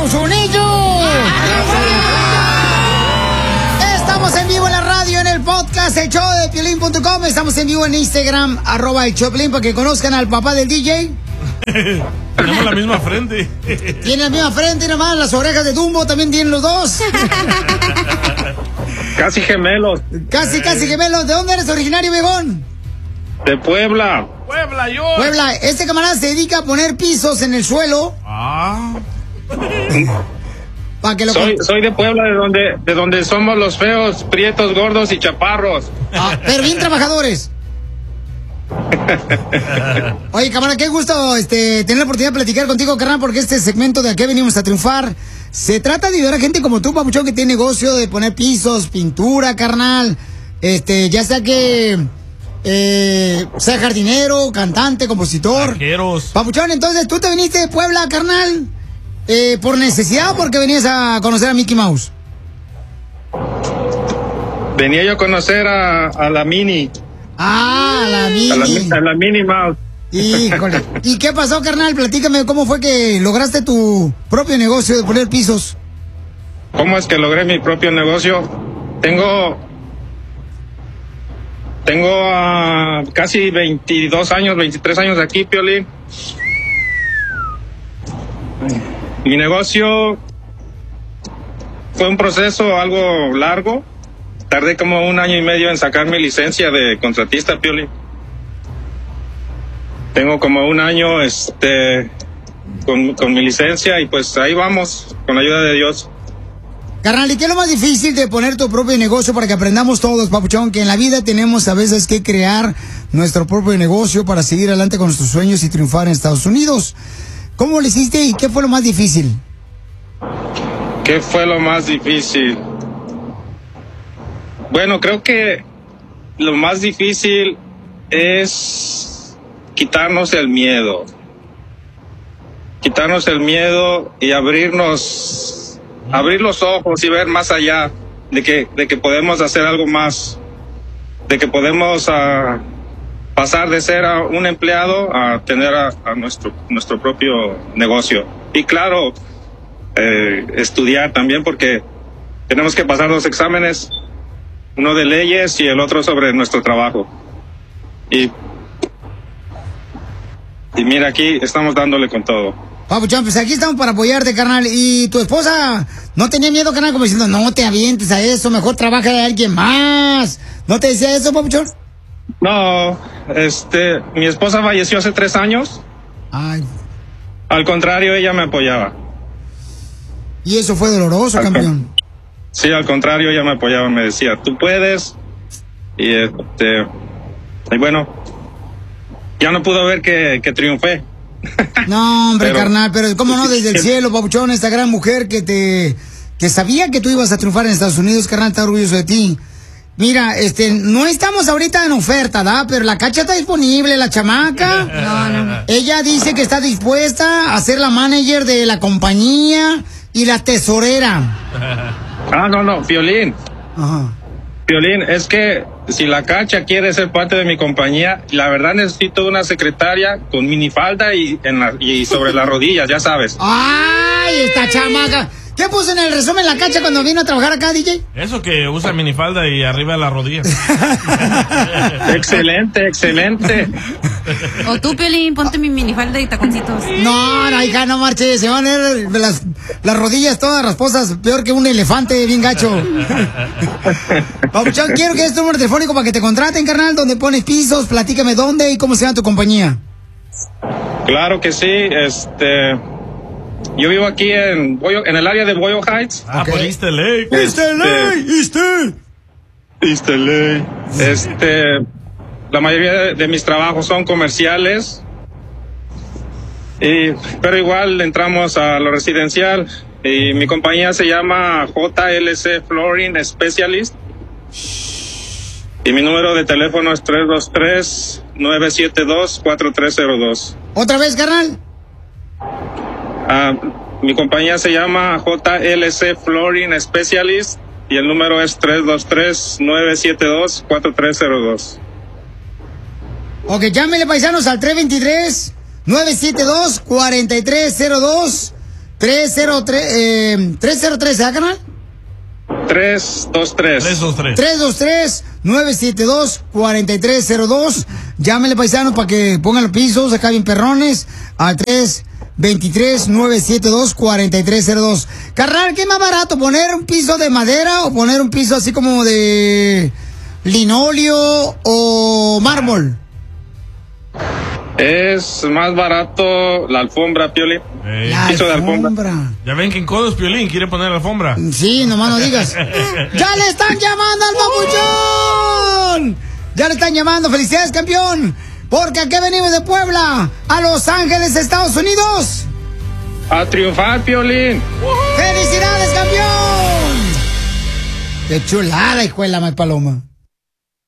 Estados Unidos. Estamos en vivo en la radio, en el podcast, el show de Piolín.com. Estamos en vivo en Instagram, @el show de Piolín, para que conozcan al papá del DJ. Tenemos la misma frente. Tiene la misma frente, nomás las orejas de Dumbo también tienen los dos. Casi gemelos. Casi gemelos. ¿De dónde eres originario, viejón? De Puebla. Puebla. Este camarada se dedica a poner pisos en el suelo. Pa' que lo soy de Puebla, de donde somos los feos, prietos, gordos y chaparros. Pero bien trabajadores. Oye, camarada, qué gusto tener la oportunidad de platicar contigo, carnal, porque este segmento de Aquí venimos a triunfar se trata de ayudar a gente como tú, papuchón, que tiene negocio de poner pisos, pintura, carnal. Ya sea que sea jardinero, cantante, compositor. Arqueros. Papuchón, entonces tú te viniste de Puebla, carnal, por necesidad o porque venías a conocer a Mickey Mouse. Venía yo a conocer a la Mini. La Mini. A la Mini Mouse. Híjole. ¿Y qué pasó, carnal? Platícame cómo fue que lograste tu propio negocio de poner pisos. ¿Cómo es que logré mi propio negocio? Tengo casi 22 años, 23 años aquí, Piolín. Mi negocio fue un proceso algo largo. Tardé como 1 año y medio en sacar mi licencia de contratista, Piolín. Tengo como 1 año con mi licencia y pues ahí vamos, con la ayuda de Dios. Carnal, ¿y qué es lo más difícil de poner tu propio negocio para que aprendamos todos, papuchón? Que en la vida tenemos a veces que crear nuestro propio negocio para seguir adelante con nuestros sueños y triunfar en Estados Unidos. ¿Cómo lo hiciste y qué fue lo más difícil? ¿Qué fue lo más difícil? Bueno, creo que lo más difícil es quitarnos el miedo. Quitarnos el miedo y abrir los ojos y ver más allá de que podemos hacer algo más, de que podemos pasar de ser a un empleado a tener a nuestro propio negocio. Y claro, estudiar también, porque tenemos que pasar 2 exámenes, uno de leyes y el otro sobre nuestro trabajo. Y mira, aquí estamos dándole con todo. Papuchón, pues aquí estamos para apoyarte, carnal. ¿Y tu esposa no tenía miedo, carnal, como diciendo, no te avientes a eso, mejor trabaja de alguien más? ¿No te decía eso, papuchón? No, mi esposa falleció hace 3 años. Ay. Al contrario, ella me apoyaba. ¿Y eso fue doloroso, campeón? Sí, al contrario, ella me apoyaba, me decía, tú puedes. Y bueno, ya no pudo ver que triunfé. No, hombre, carnal, pero cómo no, desde el cielo, papuchón, esta gran mujer que sabía que tú ibas a triunfar en Estados Unidos, carnal, está orgulloso de ti. Mira, no estamos ahorita en oferta, ¿da? Pero la cacha está disponible, la chamaca. No. Ella dice que está dispuesta a ser la manager de la compañía y la tesorera. No, Piolín. Ajá. Piolín, es que si la cacha quiere ser parte de mi compañía, la verdad necesito una secretaria con minifalda y sobre las rodillas, ya sabes. ¡Ay, esta chamaca! ¿Qué puso en el resumen la cacha cuando vino a trabajar acá, DJ? Eso, que usa minifalda y arriba de las rodillas. Excelente. O tú, Piolín, ponte mi minifalda y taconcitos. No, hija, no marches. Se van a ver las rodillas todas rasposas, peor que un elefante, bien gacho. Papuchón, quiero que des tu número telefónico para que te contraten, carnal, donde pones pisos. Platícame dónde y cómo se llama tu compañía. Claro que sí, yo vivo aquí en el área de Boyle Heights. Por East LA. East LA. La mayoría de mis trabajos son comerciales. Pero igual entramos a lo residencial. Y mi compañía se llama JLC Flooring Specialist. Y mi número de teléfono es 323-972-4302. ¿Otra vez, carnal? Mi compañía se llama JLC Flooring Specialist y el número es 323-972-4302. Ok, llámele, paisanos, al 323-972-4302 303, ¿ah, carnal? 323. 323-972-4302. Llámenle, paisanos, para que pongan los pisos acá bien perrones al 323-972-4302. Carnal, ¿qué es más barato? ¿Poner un piso de madera o poner un piso así como de linóleo o mármol? Es más barato la alfombra, Piolín. Piso de alfombra. Ya ven que en Codos Piolín quiere poner alfombra. Sí, nomás no digas. ¡Ya le están llamando al papuchón! ¡Ya le están llamando! ¡Felicidades, campeón! Porque aquí venimos de Puebla, a Los Ángeles, Estados Unidos. ¡A triunfar, Piolín! ¡Felicidades, campeón! ¡Qué chulada, hijuela, May Paloma!